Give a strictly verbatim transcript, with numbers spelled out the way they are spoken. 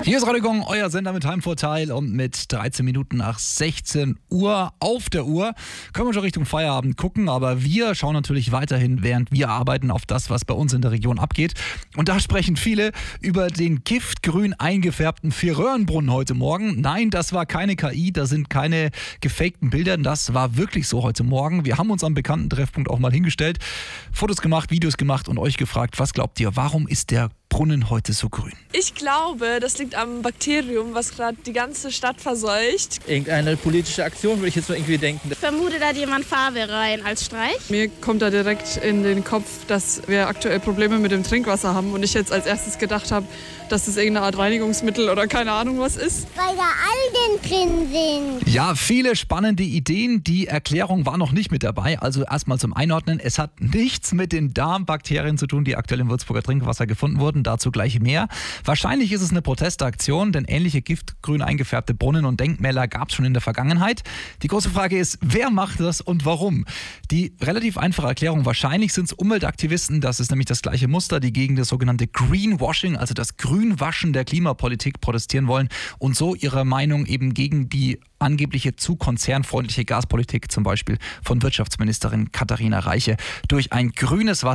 Hier ist Radio Gong, euer Sender mit Heimvorteil, und mit dreizehn Minuten nach sechzehn Uhr auf der Uhr können wir schon Richtung Feierabend gucken, aber wir schauen natürlich weiterhin, während wir arbeiten, auf das, was bei uns in der Region abgeht. Und da sprechen viele über den giftgrün eingefärbten Vierröhrenbrunnen heute Morgen. Nein, das war keine K I, da sind keine gefakten Bilder, das war wirklich so heute Morgen. Wir haben uns am bekannten Treffpunkt auch mal hingestellt, Fotos gemacht, Videos gemacht und euch gefragt, was glaubt ihr, warum ist der Brunnen heute so grün? Ich glaube, das liegt am Bakterium, was gerade die ganze Stadt verseucht. Irgendeine politische Aktion, würde ich jetzt nur irgendwie denken. Ich vermute, da hat jemand Farbe rein als Streich. Mir kommt da direkt in den Kopf, dass wir aktuell Probleme mit dem Trinkwasser haben und ich jetzt als erstes gedacht habe, dass es irgendeine Art Reinigungsmittel oder keine Ahnung was ist. Weil da Algen drin sind. Ja, viele spannende Ideen. Die Erklärung war noch nicht mit dabei. Also erstmal zum Einordnen. Es hat nichts mit den Darmbakterien zu tun, die aktuell im Würzburger Trinkwasser gefunden wurden. Dazu gleich mehr. Wahrscheinlich ist es eine Protestaktion, denn ähnliche giftgrün eingefärbte Brunnen und Denkmäler gab es schon in der Vergangenheit. Die große Frage ist, wer macht das und warum? Die relativ einfache Erklärung, wahrscheinlich sind es Umweltaktivisten. Das ist nämlich das gleiche Muster, die gegen das sogenannte Greenwashing, also das Grünwaschen der Klimapolitik, protestieren wollen und so ihre Meinung eben gegen die angebliche zu konzernfreundliche Gaspolitik, zum Beispiel von Wirtschaftsministerin Katharina Reiche, durch ein grünes Wasser